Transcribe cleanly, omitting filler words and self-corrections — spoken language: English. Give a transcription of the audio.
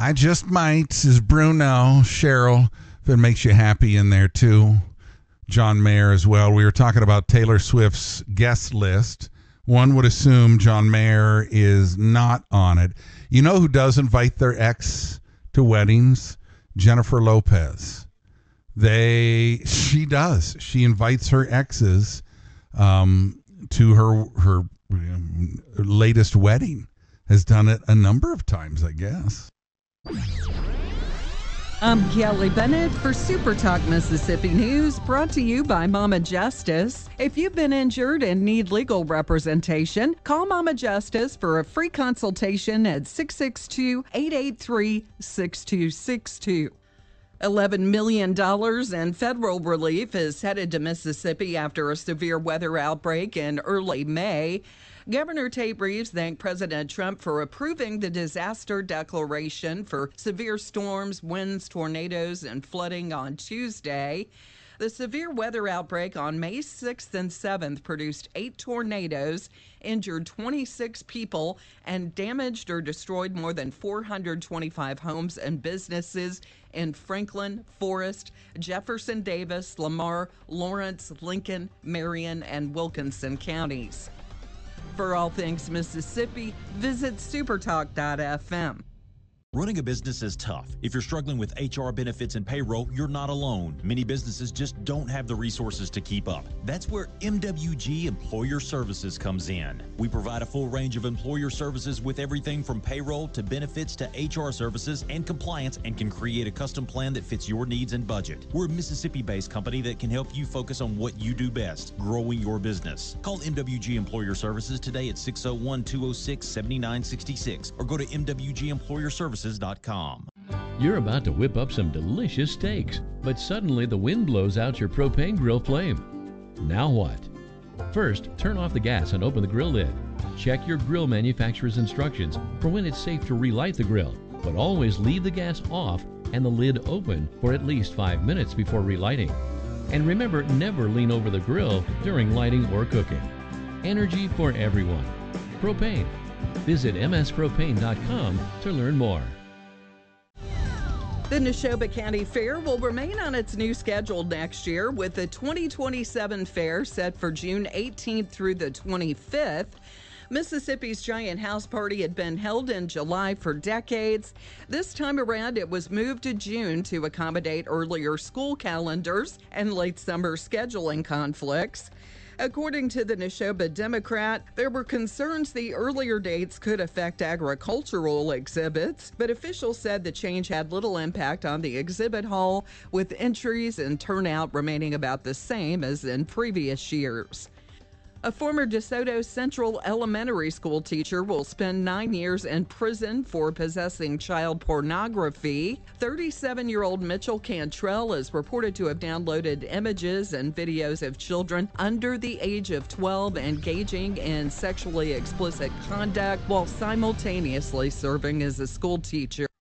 I just might is Bruno. Cheryl, if it makes you happy in there too. John Mayer as well. We were talking about Taylor Swift's guest list. One would assume John Mayer is not on it. You know who does invite their ex to weddings? Jennifer Lopez. She does. She invites her exes to her latest wedding. Has done it a number of times, I guess. I'm Kelly Bennett for Super Talk Mississippi News, brought to you by Mama Justice. If you've been injured and need legal representation, call Mama Justice for a free consultation at 662-883-6262. $11 million in federal relief is headed to Mississippi after a severe weather outbreak in early May. Governor Tate Reeves thanked President Trump for approving the disaster declaration for severe storms, winds, tornadoes, and flooding on Tuesday. The severe weather outbreak on May 6th and 7th produced 8 tornadoes, injured 26 people, and damaged or destroyed more than 425 homes and businesses in Franklin, Forest, Jefferson Davis, Lamar, Lawrence, Lincoln, Marion, and Wilkinson counties. For all things Mississippi, visit supertalk.fm. Running a business is tough. If you're struggling with HR, benefits, and payroll, you're not alone. Many businesses just don't have the resources to keep up. That's where MWG Employer Services comes in. We provide a full range of employer services with everything from payroll to benefits to HR services and compliance, and can create a custom plan that fits your needs and budget. We're a Mississippi-based company that can help you focus on what you do best, growing your business. Call MWG Employer Services today at 601-206-7966 or go to MWGEmployerServices.com. You're about to whip up some delicious steaks, but suddenly the wind blows out your propane grill flame. Now what? First, turn off the gas and open the grill lid. Check your grill manufacturer's instructions for when it's safe to relight the grill, but always leave the gas off and the lid open for at least 5 minutes before relighting. And remember, never lean over the grill during lighting or cooking. Energy for everyone. Propane. Visit mspropane.com to learn more. The Neshoba County Fair will remain on its new schedule next year, with the 2027 fair set for June 18th through the 25th. Mississippi's giant house party had been held in July for decades. This time around, it was moved to June to accommodate earlier school calendars and late summer scheduling conflicts. According to the Neshoba Democrat, there were concerns the earlier dates could affect agricultural exhibits, but officials said the change had little impact on the exhibit hall, with entries and turnout remaining about the same as in previous years. A former DeSoto Central Elementary School teacher will spend 9 years in prison for possessing child pornography. 37-year-old Mitchell Cantrell is reported to have downloaded images and videos of children under the age of 12 engaging in sexually explicit conduct while simultaneously serving as a school teacher.